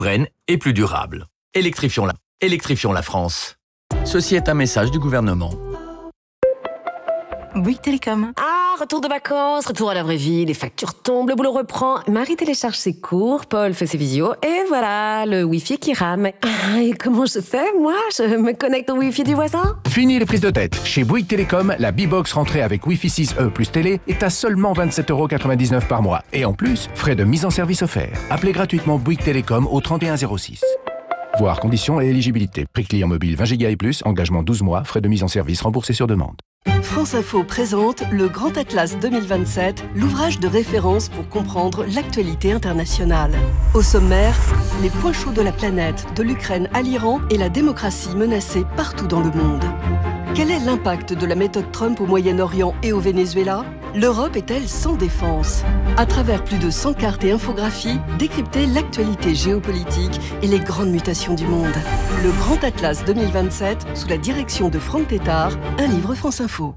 souveraine et plus durable. Électrifions la France. Ceci est un message du gouvernement. Bouygues Télécom. Ah, retour de vacances, retour à la vraie vie, les factures tombent, le boulot reprend. Marie télécharge ses cours, Paul fait ses visios, et voilà, le Wi-Fi qui rame. Ah, et comment je fais, moi? Je me connecte au Wi-Fi du voisin? Fini les prises de tête. Chez Bouygues Télécom, la B-Box rentrée avec Wi-Fi 6E plus télé est à seulement 27,99€ par mois. Et en plus, frais de mise en service offerts. Appelez gratuitement Bouygues Télécom au 3106. Voir conditions et éligibilité. Prix client mobile 20 Go et plus, engagement 12 mois, frais de mise en service remboursés sur demande. France Info présente le Grand Atlas 2027, l'ouvrage de référence pour comprendre l'actualité internationale. Au sommaire, les points chauds de la planète, de l'Ukraine à l'Iran et la démocratie menacée partout dans le monde. Quel est l'impact de la méthode Trump au Moyen-Orient et au Venezuela? L'Europe est-elle sans défense? À travers plus de 100 cartes et infographies, décryptez l'actualité géopolitique et les grandes mutations du monde. Le Grand Atlas 2027, sous la direction de Franck Tétard, un livre France Info.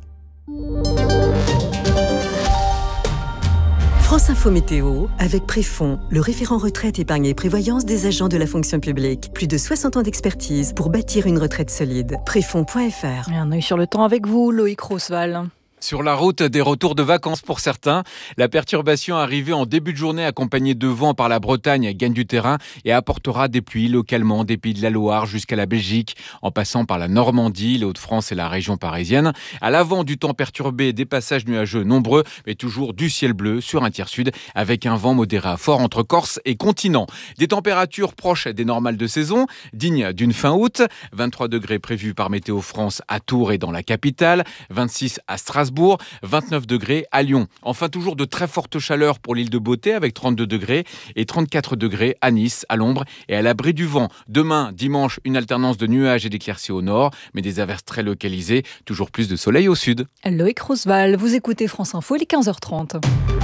France Info Météo, avec Préfond, le référent retraite, épargne et prévoyance des agents de la fonction publique. Plus de 60 ans d'expertise pour bâtir une retraite solide. Préfond.fr. Et un œil sur le temps avec vous, Loïc Roosevelt. Sur la route, des retours de vacances pour certains. La perturbation arrivée en début de journée accompagnée de vent par la Bretagne gagne du terrain et apportera des pluies localement des Pays de la Loire jusqu'à la Belgique, en passant par la Normandie, les Hauts-de-France et la région parisienne. À l'avant du temps perturbé, des passages nuageux nombreux, mais toujours du ciel bleu sur un tiers sud avec un vent modéré à fort entre Corse et continent. Des températures proches des normales de saison, dignes d'une fin août. 23 degrés prévus par Météo France à Tours et dans la capitale, 26 à Strasbourg, 29 degrés à Lyon. Enfin, toujours de très fortes chaleurs pour l'île de Beauté avec 32 degrés et 34 degrés à Nice, à l'ombre et à l'abri du vent. Demain, dimanche, une alternance de nuages et d'éclaircies au nord, mais des averses très localisées, toujours plus de soleil au sud. Loïc Roosevelt, vous écoutez France Info, il est 15h30.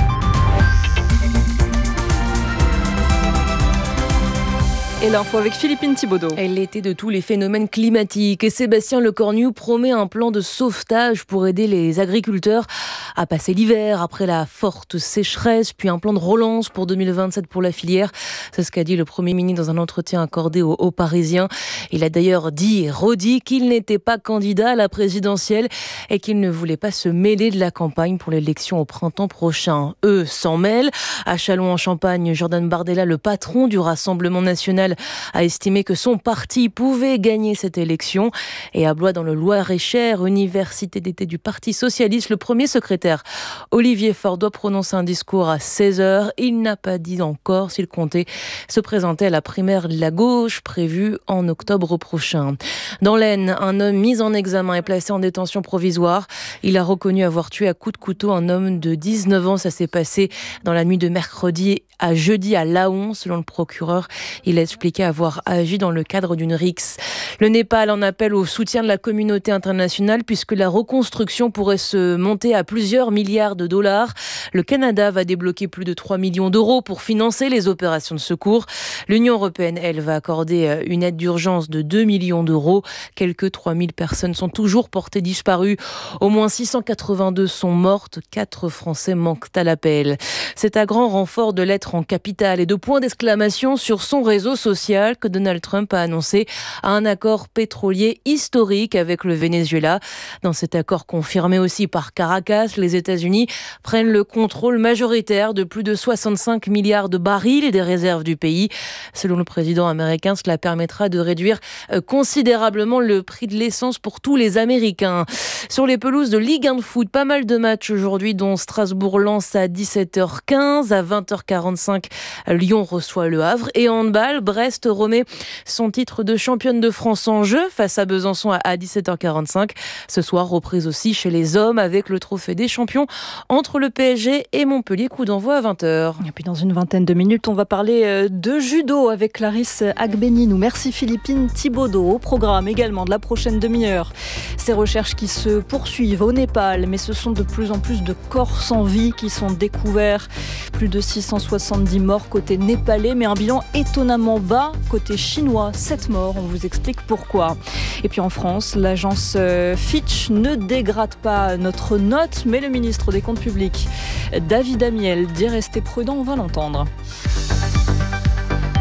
Et l'info avec Philippine Thibaudot. L'été de tous les phénomènes climatiques. Et Sébastien Lecornu promet un plan de sauvetage pour aider les agriculteurs à passer l'hiver après la forte sécheresse, puis un plan de relance pour 2027 pour la filière. C'est ce qu'a dit le Premier ministre dans un entretien accordé aux Parisiens. Il a d'ailleurs dit et redit qu'il n'était pas candidat à la présidentielle et qu'il ne voulait pas se mêler de la campagne pour l'élection au printemps prochain. Eux s'en mêlent. À Châlons-en-Champagne, Jordan Bardella, le patron du Rassemblement national, a estimé que son parti pouvait gagner cette élection. Et à Blois, dans le Loir-et-Cher, université d'été du Parti socialiste, le premier secrétaire, Olivier Faure, doit prononcer un discours à 16h. Il n'a pas dit encore s'il comptait se présenter à la primaire de la gauche prévue en octobre prochain. Dans l'Aisne, un homme mis en examen est placé en détention provisoire. Il a reconnu avoir tué à coups de couteau un homme de 19 ans. Ça s'est passé dans la nuit de mercredi à jeudi à Laon, selon le procureur. Il a expliqué avoir agi dans le cadre d'une rixe. Le Népal en appelle au soutien de la communauté internationale puisque la reconstruction pourrait se monter à plusieurs milliards de dollars. Le Canada va débloquer plus de 3 millions d'euros pour financer les opérations de secours. L'Union européenne, elle, va accorder une aide d'urgence de 2 millions d'euros. Quelques 3000 personnes sont toujours portées disparues. Au moins 682 sont mortes. 4 Français manquent à l'appel. C'est à grand renfort de lettres en capitale et de points d'exclamation sur son réseau social que Donald Trump a annoncé un accord pétrolier historique avec le Venezuela. Dans cet accord confirmé aussi par Caracas, les États-Unis prennent le contrôle majoritaire de plus de 65 milliards de barils des réserves du pays. Selon le président américain, cela permettra de réduire considérablement le prix de l'essence pour tous les Américains. Sur les pelouses de Ligue 1 de foot, pas mal de matchs aujourd'hui, dont Strasbourg-Lens à 17h15, à 20h45, Lyon reçoit Le Havre et en handball, Brest remet son titre de championne de France en jeu face à Besançon à 17h45. Ce soir, reprise aussi chez les hommes avec le trophée des champions entre le PSG et Montpellier, coup d'envoi à 20h. Et puis dans une vingtaine de minutes, on va parler de judo avec Clarisse Agbenienou. Merci Philippine Thibaudot. Au programme également de la prochaine demi-heure. Ces recherches qui se poursuivent au Népal, mais ce sont de plus en plus de corps sans vie qui sont découverts. Plus de 670 morts côté népalais, mais un bilan étonnamment bas côté chinois. 7 morts, on vous explique pourquoi. Et puis en France, l'agence Fitch ne dégrade pas notre note, mais le ministre des Comptes publics, David Amiel, dit rester prudent, on va l'entendre.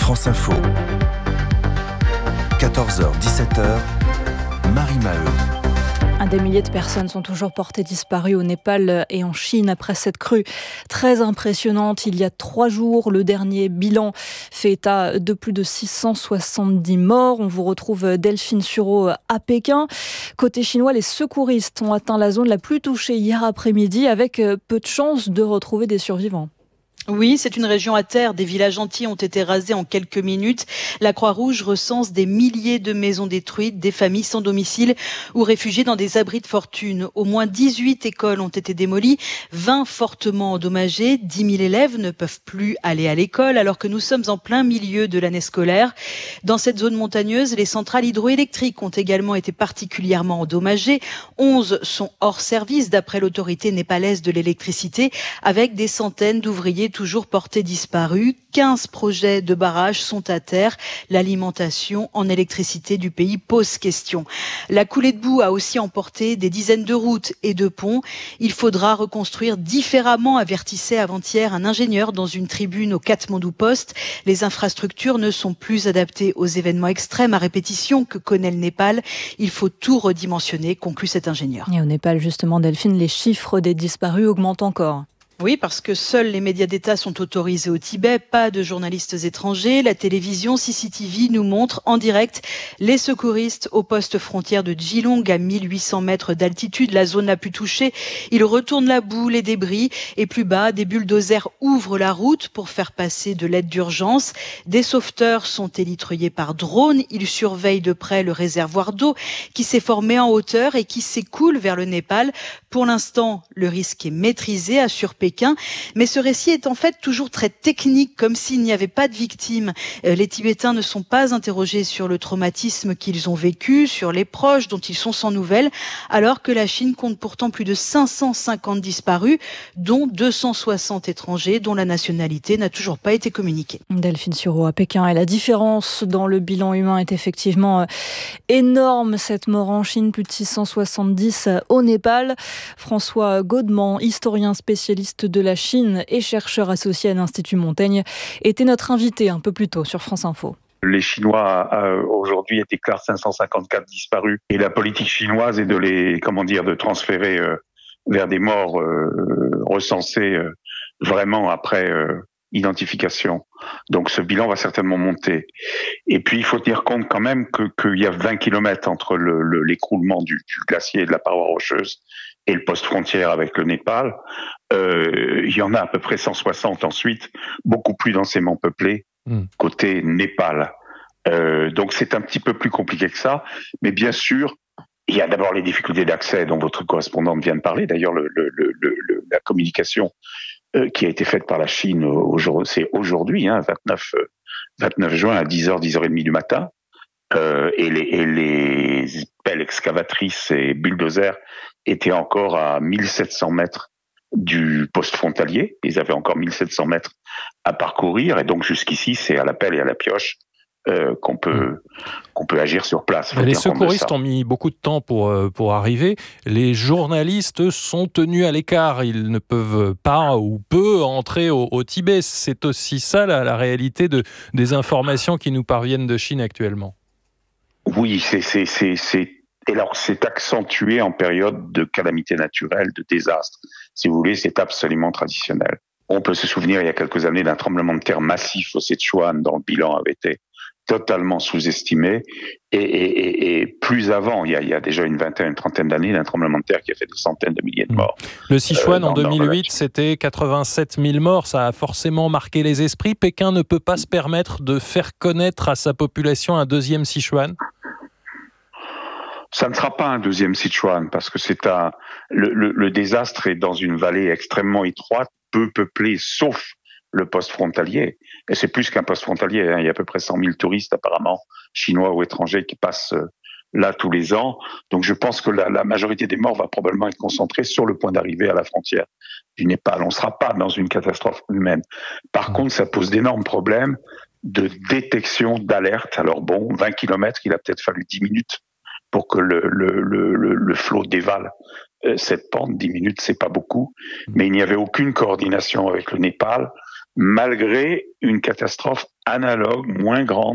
France Info. 14h-17h, Marie Maheu. Des milliers de personnes sont toujours portées disparues au Népal et en Chine après cette crue très impressionnante. Il y a 3 jours, le dernier bilan fait état de plus de 670 morts. On vous retrouve Delphine Sureau à Pékin. Côté chinois, les secouristes ont atteint la zone la plus touchée hier après-midi avec peu de chances de retrouver des survivants. Oui, c'est une région à terre. Des villages entiers ont été rasés en quelques minutes. La Croix-Rouge recense des milliers de maisons détruites, des familles sans domicile ou réfugiées dans des abris de fortune. Au moins 18 écoles ont été démolies, 20 fortement endommagées. 10 000 élèves ne peuvent plus aller à l'école alors que nous sommes en plein milieu de l'année scolaire. Dans cette zone montagneuse, les centrales hydroélectriques ont également été particulièrement endommagées. 11 sont hors service d'après l'autorité népalaise de l'électricité avec des centaines d'ouvriers toujours portés disparus. 15 projets de barrages sont à terre. L'alimentation en électricité du pays pose question. La coulée de boue a aussi emporté des dizaines de routes et de ponts. Il faudra reconstruire différemment, avertissait avant-hier un ingénieur dans une tribune au Katmandou Post. Les infrastructures ne sont plus adaptées aux événements extrêmes à répétition que connaît le Népal. Il faut tout redimensionner, conclut cet ingénieur. Et au Népal, justement, Delphine, les chiffres des disparus augmentent encore. Oui, parce que seuls les médias d'État sont autorisés au Tibet, pas de journalistes étrangers. La télévision CCTV nous montre en direct les secouristes au poste frontière de Geelong à 1800 mètres d'altitude, la zone la plus touchée. Ils retournent la boue, les débris et plus bas, des bulldozers ouvrent la route pour faire passer de l'aide d'urgence. Des sauveteurs sont élitreillés par drone. Ils surveillent de près le réservoir d'eau qui s'est formé en hauteur et qui s'écoule vers le Népal. Pour l'instant, le risque est maîtrisé, assure Pékin, mais ce récit est en fait toujours très technique, comme s'il n'y avait pas de victimes. Les Tibétains ne sont pas interrogés sur le traumatisme qu'ils ont vécu, sur les proches dont ils sont sans nouvelles, alors que la Chine compte pourtant plus de 550 disparus, dont 260 étrangers, dont la nationalité n'a toujours pas été communiquée. Delphine Sureau à Pékin. Et la différence dans le bilan humain est effectivement énorme. Cette mort en Chine, plus de 670 au Népal. François Godement, historien spécialiste de la Chine et chercheur associé à l'Institut Montaigne, était notre invité un peu plus tôt sur France Info. Les Chinois aujourd'hui déclarent 554 disparus et la politique chinoise est de transférer vers des morts recensés vraiment après identification. Donc ce bilan va certainement monter. Et puis il faut tenir compte quand même qu'il y a 20 km entre l'écroulement du glacier et de la paroi rocheuse et le poste frontière avec le Népal. Il y en a à peu près 160 ensuite, beaucoup plus densément peuplés côté Népal. Donc c'est un petit peu plus compliqué que ça, mais bien sûr, il y a d'abord les difficultés d'accès dont votre correspondante vient de parler. D'ailleurs, la communication qui a été faite par la Chine c'est aujourd'hui, 29 juin à 10h, 10h30 du matin, et les pelles excavatrices et bulldozers étaient encore à 1700 mètres du poste frontalier. Ils avaient encore 1700 mètres à parcourir, et donc jusqu'ici, c'est à la pelle et à la pioche qu'on peut agir sur place. Les secouristes ont mis beaucoup de temps pour arriver. Les journalistes sont tenus à l'écart. Ils ne peuvent pas ou peu entrer au Tibet. C'est aussi ça la réalité des informations qui nous parviennent de Chine actuellement. Oui, et alors c'est accentué en période de calamité naturelle, de désastre. Si vous voulez, c'est absolument traditionnel. On peut se souvenir il y a quelques années d'un tremblement de terre massif au Sichuan dont le bilan avait été totalement sous-estimé, et plus avant, il y a déjà une trentaine d'années, d'un tremblement de terre qui a fait des centaines de milliers de morts. Le Sichuan en 2008, c'était 87 000 morts, ça a forcément marqué les esprits. Pékin ne peut pas se permettre de faire connaître à sa population un deuxième Sichuan. Ça ne sera pas un deuxième Sichuan, parce que le désastre est dans une vallée extrêmement étroite, peu peuplée, sauf le poste frontalier. Et c'est plus qu'un poste frontalier, il y a à peu près 100 000 touristes apparemment, chinois ou étrangers, qui passent là tous les ans. Donc je pense que la majorité des morts va probablement être concentrée sur le point d'arrivée à la frontière du Népal. On ne sera pas dans une catastrophe humaine. Par contre, ça pose d'énormes problèmes de détection, d'alerte. Alors 20 km, il a peut-être fallu 10 minutes pour que le flot dévale cette pente. 10 minutes, c'est pas beaucoup. Mais il n'y avait aucune coordination avec le Népal, malgré une catastrophe analogue, moins grande,